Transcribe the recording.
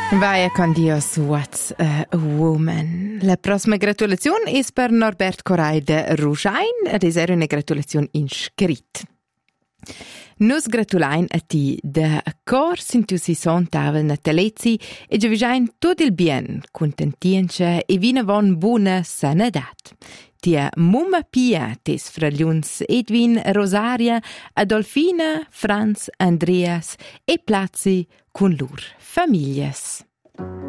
Vaya con Dios, what's a woman? La prossima gratulazione è per Norbert Corai de Ruschein ed è una gratulazione in scritto. Nus gratulain a ti de cor sintu si son tavel na telezi e giavisain tot il bien, contentienche e vina von buona sanadat. Tia Mumma Pia, tes fragliuns Edwin, Rosaria, Adolfina, Franz, Andreas e Plazi con lur familias.